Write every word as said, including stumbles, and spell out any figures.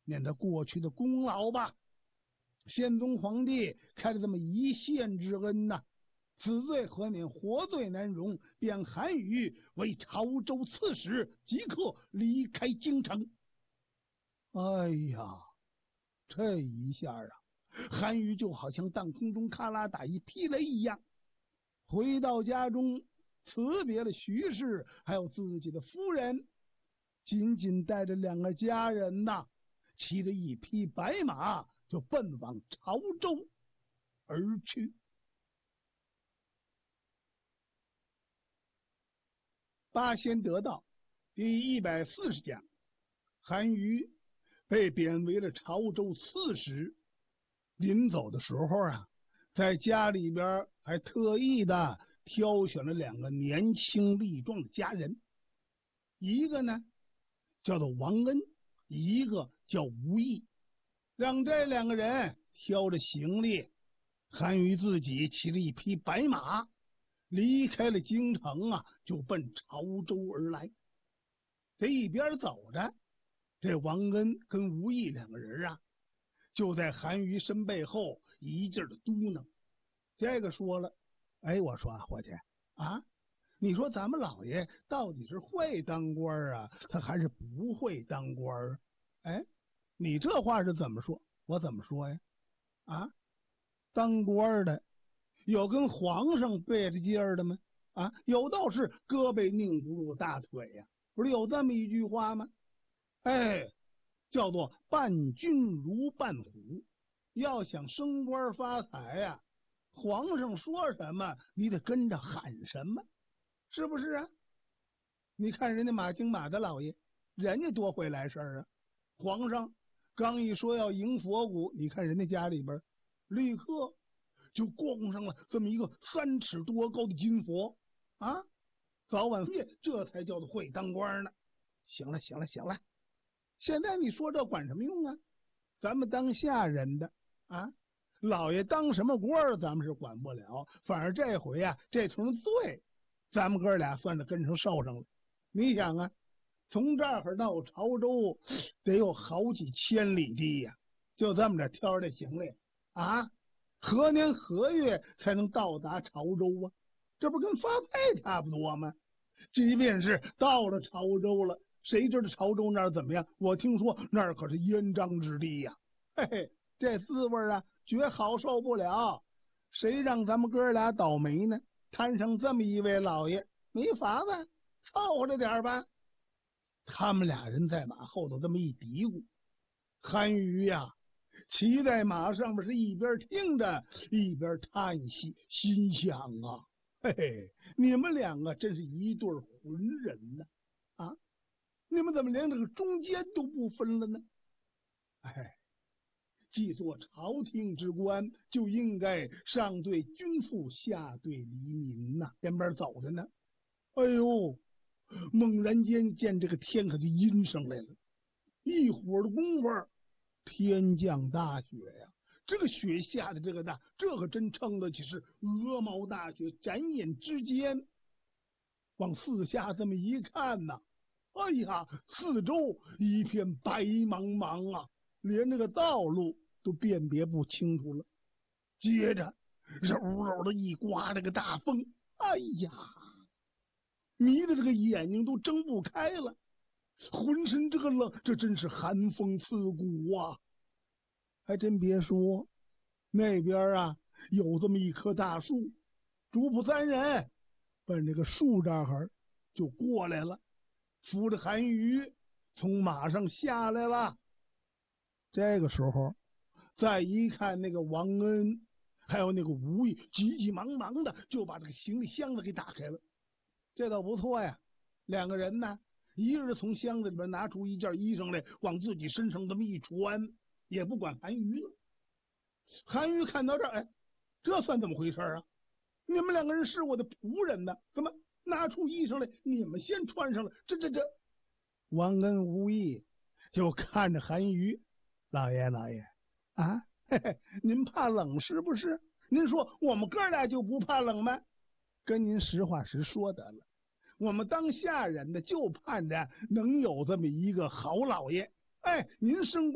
念他过去的功劳吧。宪宗皇帝开了这么一线之恩呐、啊，此罪何免，活罪难容，贬韩愈为潮州刺史，即刻离开京城。哎呀，这一下啊，韩愈就好像当空中咔啦打一霹雷一样，回到家中辞别了徐氏还有自己的夫人，仅仅带着两个家人呐，骑着一匹白马就奔往潮州而去。八仙得道第一百四十讲，韩愈被贬为了潮州刺史。临走的时候啊，在家里边还特意的挑选了两个年轻力壮的家人，一个呢叫做王恩，一个叫吴懿，让这两个人挑着行李，韩愈自己骑了一匹白马，离开了京城啊，就奔潮州而来。这一边走着，这王恩跟吴懿两个人啊，就在韩愈身背后一劲儿的嘟囔。这个说了，哎，我说啊，伙计啊，你说咱们老爷到底是会当官啊，他还是不会当官？哎，你这话是怎么说？我怎么说呀？啊，当官的有跟皇上背着劲儿的吗？啊，有道是胳膊拧不住大腿呀、啊，不是有这么一句话吗？哎，叫做伴君如伴虎。要想升官发财呀、啊，皇上说什么你得跟着喊什么，是不是啊？你看人家马京马的老爷，人家多会来事儿啊！皇上刚一说要迎佛骨，你看人家家里边立刻就供上了这么一个三尺多高的金佛啊！早晚夜，这才叫做会当官呢。行了，行了，行了，现在你说这管什么用啊？咱们当下人的啊，老爷当什么官咱们是管不了，反而这回啊，这层罪咱们哥俩算是跟成受上了。你想啊，从这儿到潮州得有好几千里地呀、啊，就这么着挑着行李啊，何年何月才能到达潮州啊？这不跟发配差不多吗？即便是到了潮州了，谁知道潮州那儿怎么样？我听说那儿可是烟瘴之地呀、啊，嘿嘿，这滋味啊，绝好受不了。谁让咱们哥俩倒霉呢？摊上这么一位老爷，没法子，凑合着点吧。他们俩人在马后头这么一嘀咕，韩愈呀，骑在马上面是一边听着一边叹息，心想啊，嘿嘿，你们两个真是一对浑人呢！啊，你们怎么连这个中间都不分了呢？哎，既做朝廷之官，就应该上对君父，下对黎民呐、啊。边边走着呢，哎呦，猛然间见这个天可就阴上来了，一会儿的功夫，天降大雪呀！这个雪下的这个大，这可真称得起是鹅毛大雪。转眼之间，往四下这么一看呐、啊，哎呀，四周一片白茫茫啊，连那个道路都辨别不清楚了。接着，揉揉的一刮这个大风，哎呀，迷的这个眼睛都睁不开了，浑身这个冷，这真是寒风刺骨啊！还真别说，那边啊有这么一棵大树，主仆三人奔这个树这儿就过来了，扶着韩愈从马上下来了。这个时候再一看，那个王恩还有那个吴懿急急忙忙的就把这个行李箱子给打开了。这倒不错呀，两个人呢，一个是从箱子里边拿出一件衣裳来，往自己身上这么一穿，也不管韩愈了。韩愈看到这儿，哎，这算怎么回事啊？你们两个人是我的仆人呢，怎么拿出衣裳来，你们先穿上了？这这这，王恩无义就看着韩愈，老爷老爷啊，嘿嘿，您怕冷是不是？您说我们哥俩就不怕冷吗？跟您实话实说得了，我们当下人的就盼着能有这么一个好老爷。哎，您升